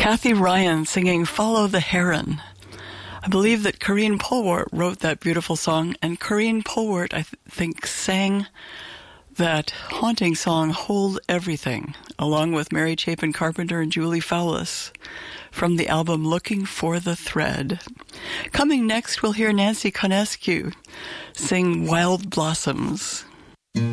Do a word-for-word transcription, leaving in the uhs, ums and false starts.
Kathy Ryan singing Follow the Heron. I believe that Corinne Polwart wrote that beautiful song, and Corinne Polwart, I th- think, sang that haunting song, Hold Everything, along with Mary Chapin Carpenter and Julie Fowlis, from the album Looking for the Thread. Coming next, we'll hear Nancy Conescu sing Wild Blossoms.